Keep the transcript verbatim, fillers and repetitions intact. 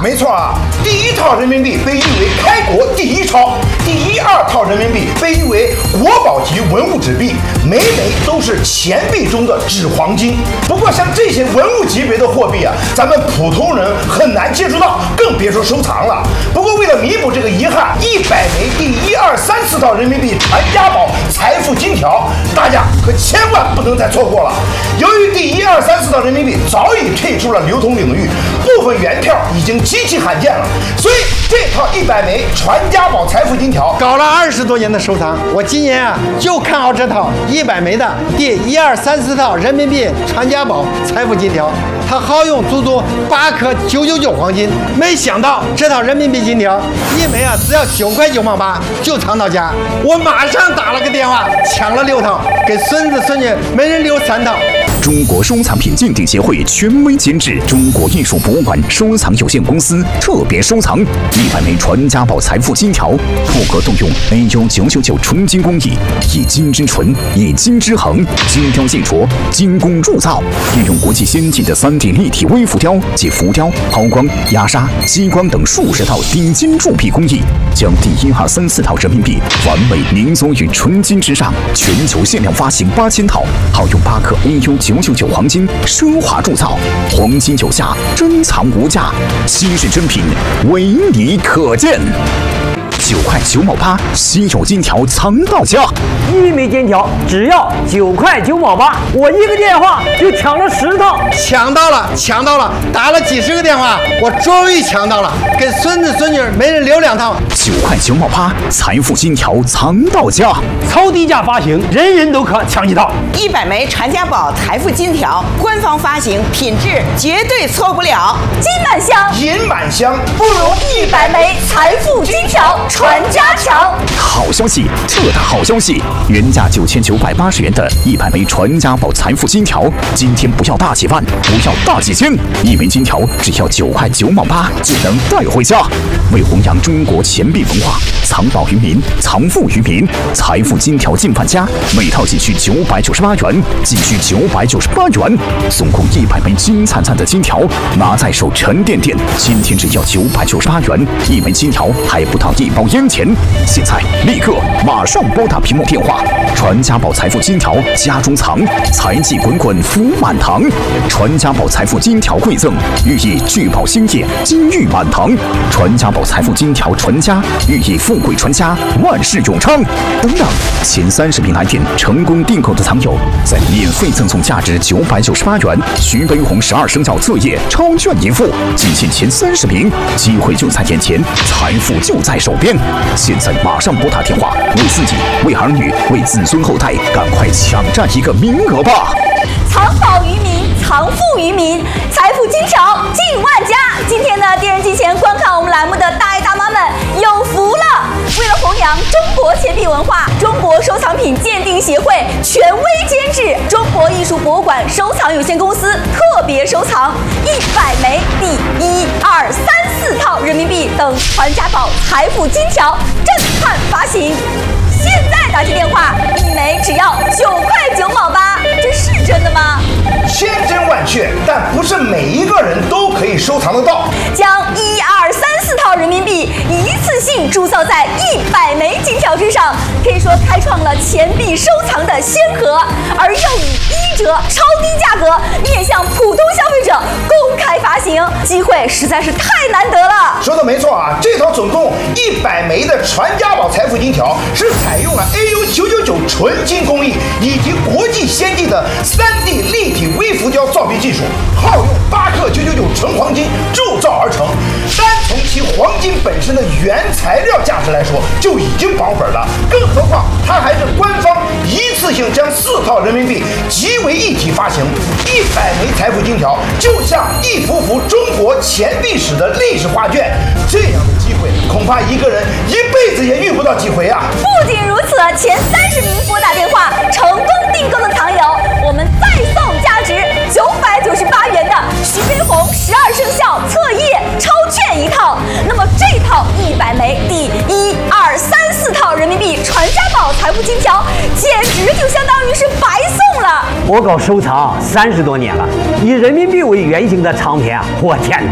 没错啊，第一套人民币被誉为开国第一钞，第一二套人民币被誉为国宝级文物纸币，每枚都是钱币中的纸黄金。不过像这些文物级别的货币啊，咱们普通人很难接触到，更别说收藏了。不过为了弥补这个遗憾，一百枚第一二三四套人民币传家宝财富金条，大家可千万不能再错过了。由于第一二三四套人民币早已退出了流通领域，部分原票已经极其罕见了，所以这套一百枚传家宝财富金条搞了二十多年的收藏，我今年啊就看好这套一百枚的第一二三四套人民币传家宝财富金条，它耗用足足八颗九九九黄金。没想到这套人民币金条一枚啊只要九块九毛八就藏到家，我马上打了个电话抢了六套，给孙子孙女每人留三套。 中国收藏品鉴定协会权威监制，中国艺术博物馆收藏有限公司特别收藏一百枚传家宝财富金条，复合动用 A U 九九九纯金工艺，以金之纯，以金之恒，精雕细琢，精工铸造，运用国际先进的 三 D 立体微浮雕及浮雕、抛光、压砂、激光等数十套顶尖铸币工艺，将第一二三四套人民币完美凝缩于纯金之上，全球限量发行八千套，耗用八克 A U 九九九黄金，奢华铸造，黄金有价，珍藏无价，稀世珍品，唯你可见。九块九毛八，稀有金条藏到家。 一枚金条只要九块九毛八，我一个电话就抢了十套， 抢到了，抢到了，打了几十个电话，我终于抢到了，给孙子孙女每人留两套。 九块九毛八，财富金条藏到家， 超低价发行，人人都可抢几套。 一百枚传家宝财富金条，官方发行，品质绝对错不了。 金满箱， 银满箱， 不如一百枚财富金条传家强。 好消息，特大好消息！原价九千九百八十元的一百枚传家宝财富金条，今天不要大几万，不要大几千，一枚金条只要九块九毛八就能带回家。为弘扬中国钱币文化，藏宝于民，藏富于民，财富金条进万家，每套仅需九百九十八元，仅需九百九十八元，总共一百枚金灿灿的金条，拿在手沉甸甸。今天只要九百九十八元，一枚金条还不到一包烟钱。现在立刻马上拨打屏幕电话，传家宝财富金条家中藏，财气滚滚福满堂。传家宝财富金条馈赠，寓意聚宝兴业，金玉满堂。传家宝财富金条传家，寓意富贵传家，万事永昌。等等，前三十名来电成功订购的藏友，再免费赠送价值九百九十八元徐悲鸿十二生肖册页超券一副，仅限前三十名，机会就在眼前，财富就在手边。现在马上拨打电话，为自己、为儿女、为子孙后代，赶快抢占一个名额吧！ 藏宝于民，藏富于民，财富金条进万家。今天呢，电视机前观看我们栏目的大爷大妈们有福了！为了弘扬中国钱币文化，中国收藏品鉴定协会权威监制，中国艺术博物馆收藏有限公司特别收藏一百枚第一二三四套人民币等传家宝财富金条，震撼发行。现在打起电话，一枚只要九块九毛八，这是真的吗？ 千真万确，但不是每一个人都可以收藏得到。 将一二三四套人民币一次性铸造在一百枚金条之上，可以说开创了钱币收藏的先河，而又以一折超低价格面向普通消费者公开发行，机会实在是太难得了。 说的没错啊，这套总共一百枚的传家宝财富金条是采用了 A U 九九九纯金工艺以及国际先进的 三 D 立体微浮雕造币技术，耗用八克九九九纯黄金铸造而成。单从其黄金本身的原材料价值来说，就已经保本了，更何况它还是官方一次性将四套人民币集为一体发行。一百枚财富金条就像一幅幅中国钱币史的历史画卷，这样的机会恐怕一个人一辈子也遇不到几回啊！ 不仅如此，前三十名拨打电话成功订购的藏友，我们再送价值九百九十八元的徐悲鸿十二生肖册页超券一套。那么这套一百枚第一二三四套人民币传家宝财富金条，简直就相当于是白送了。 我搞收藏三十多年了，以人民币为原型的藏品啊，我天哪，